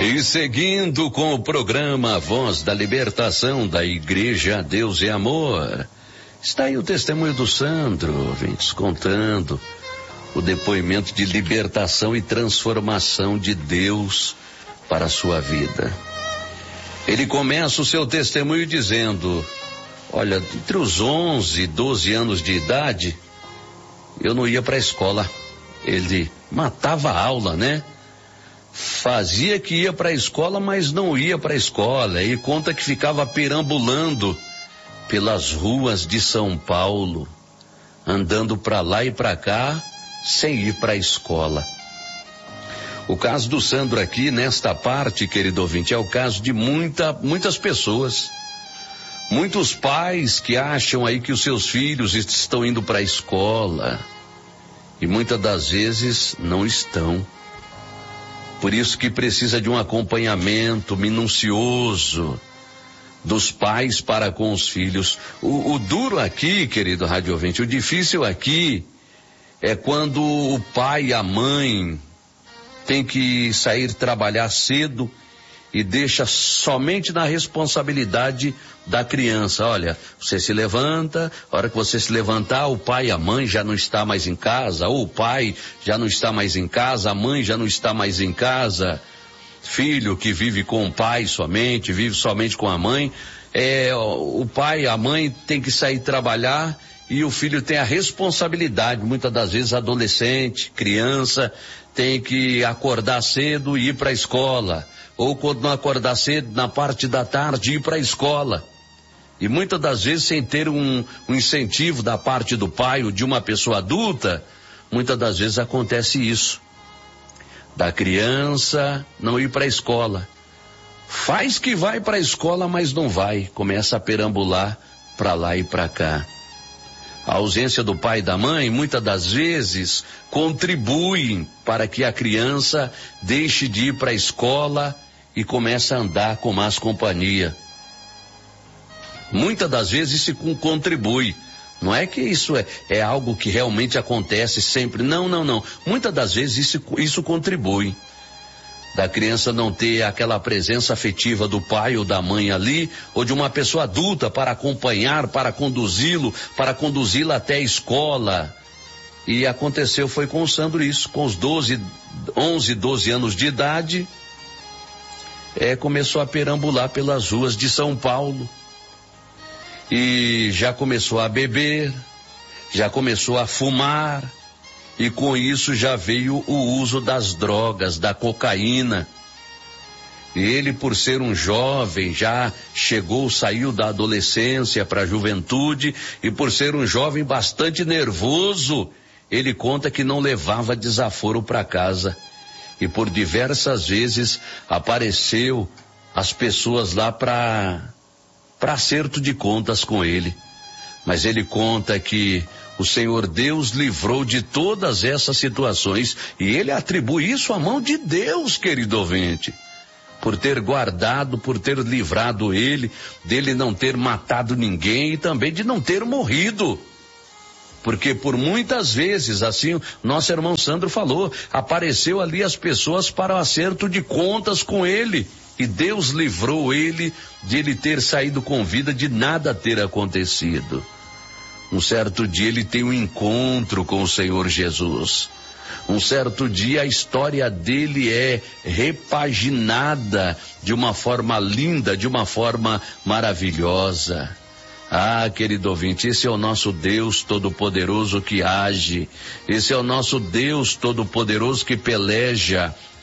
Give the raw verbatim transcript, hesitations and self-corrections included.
E seguindo com o programa Voz da Libertação da Igreja Deus e Amor, está aí o testemunho do Sandro, ouvintes, contando o depoimento de libertação e transformação de Deus para a sua vida. Ele começa o seu testemunho dizendo: olha, entre os onze e doze anos de idade, eu não ia para a escola. Ele matava a aula, né? Fazia que ia para a escola, mas não ia para a escola. E conta que ficava perambulando pelas ruas de São Paulo, andando para lá e para cá, sem ir para a escola. O caso do Sandro aqui, nesta parte, querido ouvinte, é o caso de muita, muitas pessoas. Muitos pais que acham aí que os seus filhos estão indo para a escola. E muitas das vezes não estão. Por isso que precisa de um acompanhamento minucioso dos pais para com os filhos. O, o duro aqui, querido rádio ouvinte, o difícil aqui é quando o pai e a mãe tem que sair trabalhar cedo e deixa somente na responsabilidade da criança. Olha, você se levanta, a hora que você se levantar, o pai e a mãe já não está mais em casa, ou o pai já não está mais em casa, a mãe já não está mais em casa. Filho que vive com o pai somente, vive somente com a mãe, é, o pai e a mãe tem que sair trabalhar e o filho tem a responsabilidade, muitas das vezes adolescente, criança, tem que acordar cedo e ir para a escola. Ou quando não acordar cedo, na parte da tarde, ir para a escola. E muitas das vezes, sem ter um, um incentivo da parte do pai ou de uma pessoa adulta, muitas das vezes acontece isso. Da criança não ir para a escola. Faz que vai para a escola, mas não vai. Começa a perambular para lá e para cá. A ausência do pai e da mãe, muitas das vezes, contribuem para que a criança deixe de ir para a escola e comece a andar com más companhia. Muitas das vezes isso contribui. Não é que isso é, é algo que realmente acontece sempre. Não, não, não. Muitas das vezes isso, isso contribui. Da criança não ter aquela presença afetiva do pai ou da mãe ali, ou de uma pessoa adulta para acompanhar, para conduzi-lo, para conduzi-la até a escola. E aconteceu, foi com o Sandro isso, com os doze, onze, doze anos de idade, é, começou a perambular pelas ruas de São Paulo. E já começou a beber, já começou a fumar, e com isso já veio o uso das drogas, da cocaína. E ele, por ser um jovem, já chegou, saiu da adolescência para a juventude, e por ser um jovem bastante nervoso, ele conta que não levava desaforo para casa. E por diversas vezes apareceu as pessoas lá para para acerto de contas com ele. Mas ele conta que o Senhor Deus livrou de todas essas situações, e ele atribui isso à mão de Deus, querido ouvinte, por ter guardado, por ter livrado ele, dele não ter matado ninguém e também de não ter morrido. Porque por muitas vezes, assim, nosso irmão Sandro falou, apareceu ali as pessoas para o acerto de contas com ele, e Deus livrou ele de ele ter saído com vida, de nada ter acontecido. Um certo dia ele tem um encontro com o Senhor Jesus. Um certo dia a história dele é repaginada de uma forma linda, de uma forma maravilhosa. Ah, querido ouvinte, esse é o nosso Deus Todo-Poderoso que age. Esse é o nosso Deus Todo-Poderoso que peleja